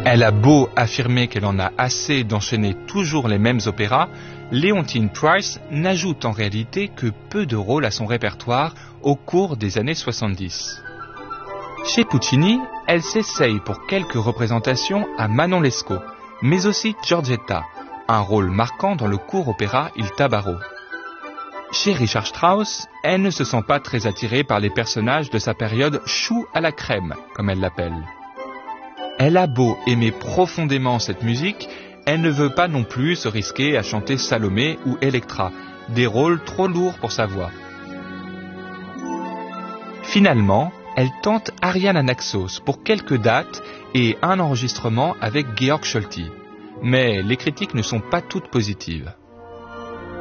Elle a beau affirmer qu'elle en a assez d'enchaîner toujours les mêmes opéras, Leontine Price n'ajoute en réalité que peu de rôles à son répertoire au cours des années 70. Chez Puccini, elle s'essaye pour quelques représentations à Manon Lescaut, mais aussi Giorgetta, un rôle marquant dans le court opéra Il Tabarro. Chez Richard Strauss, elle ne se sent pas très attirée par les personnages de sa période chou à la crème, comme elle l'appelle. Elle a beau aimer profondément cette musique, elle ne veut pas non plus se risquer à chanter Salomé ou Electra, des rôles trop lourds pour sa voix. Finalement, elle tente Ariane Naxos pour quelques dates et un enregistrement avec Georg Scholti. Mais les critiques ne sont pas toutes positives.